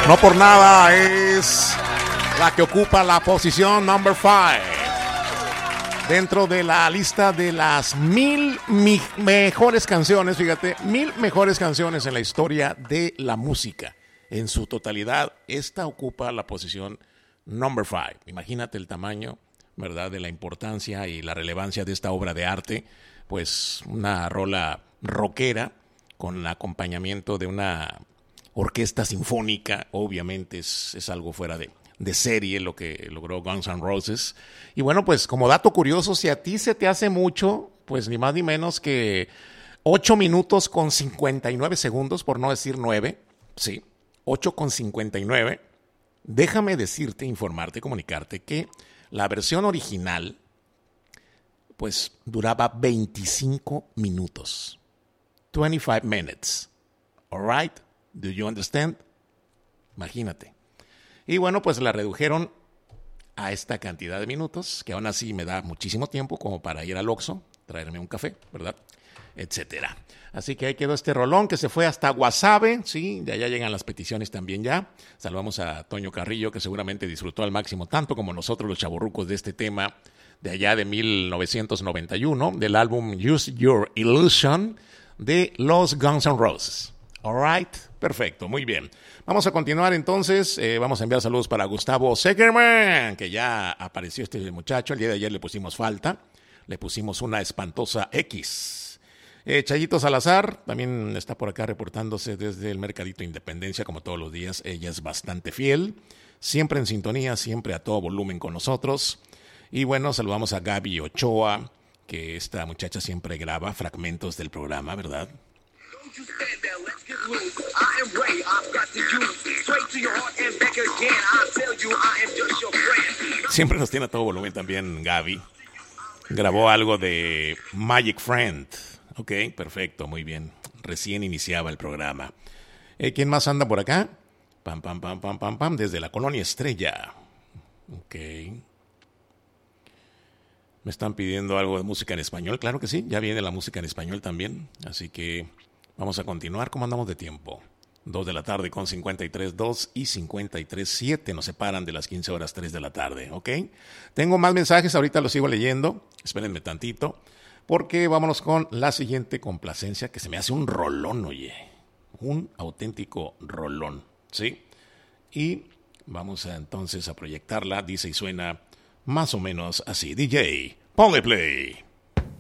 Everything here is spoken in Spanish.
No por nada es la que ocupa la posición number 5 dentro de la lista de las 1000 mejores canciones. Fíjate, 1000 mejores canciones en la historia de la música. En su totalidad, esta ocupa la posición number 5. Imagínate el tamaño, ¿verdad?, de la importancia y la relevancia de esta obra de arte. Pues una rola rockera con acompañamiento de una orquesta sinfónica. Obviamente es algo fuera de serie lo que logró Guns N' Roses. Y bueno, pues como dato curioso, si a ti se te hace mucho, pues ni más ni menos que 8 minutos con 59 segundos, por no decir 9, sí, 8 con 59. Déjame decirte, informarte, comunicarte que la versión original pues duraba 25 minutos. 25 minutes. All right? Do you understand? Imagínate. Y bueno, pues la redujeron a esta cantidad de minutos, que aún así me da muchísimo tiempo como para ir al Oxxo, traerme un café, ¿verdad?, etcétera. Así que ahí quedó este rolón que se fue hasta Guasave, sí, de allá llegan las peticiones también ya. Saludamos a Toño Carrillo, que seguramente disfrutó al máximo, tanto como nosotros los chavorrucos, de este tema de allá de 1991, del álbum Use Your Illusion de los Guns N' Roses. All right, perfecto, muy bien. Vamos a continuar entonces, vamos a enviar saludos para Gustavo Segerman, que ya apareció este muchacho. El día de ayer le pusimos falta, le pusimos una espantosa X. Chayito Salazar también está por acá reportándose desde el Mercadito Independencia, como todos los días. Ella es bastante fiel, siempre en sintonía, siempre a todo volumen con nosotros. Y bueno, saludamos a Gaby Ochoa, que esta muchacha siempre graba fragmentos del programa, ¿verdad? Siempre nos tiene a todo volumen también Gaby. Grabó algo de Magic Friend. Ok, perfecto, muy bien. Recién iniciaba el programa. ¿Quién más anda por acá? Pam, pam, pam, pam, pam, pam, desde la Colonia Estrella. Ok. ¿Me están pidiendo algo de música en español? Claro que sí, ya viene la música en español también. Así que vamos a continuar. ¿Cómo andamos de tiempo? 2 de la tarde con 53.2 y 53.7. Nos separan de las 15 horas 3 de la tarde, ¿ok? Tengo más mensajes, ahorita los sigo leyendo. Espérenme tantito, porque vámonos con la siguiente complacencia, que se me hace un rolón, oye. Un auténtico rolón, ¿sí? Y vamos entonces a proyectarla. Dice y suena más o menos así. DJ, ponle play.